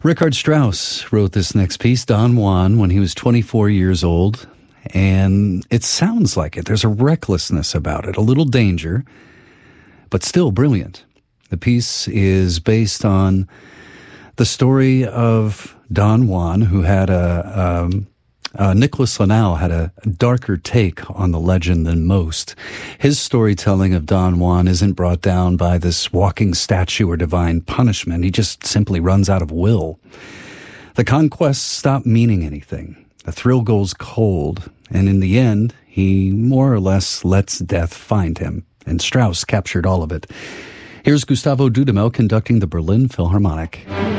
Richard Strauss wrote this next piece, Don Juan, when he was 24 years old, and it sounds like it. There's a recklessness about it, a little danger, but still brilliant. The piece is based on the story of Don Juan, who had Nicholas Linnell had a darker take on the legend than most. His storytelling of Don Juan isn't brought down by this walking statue or divine punishment. He just simply runs out of will. The conquests stop meaning anything. The thrill goes cold, and in the end, he more or less lets death find him. And Strauss captured all of it. Here's Gustavo Dudamel conducting the Berlin Philharmonic.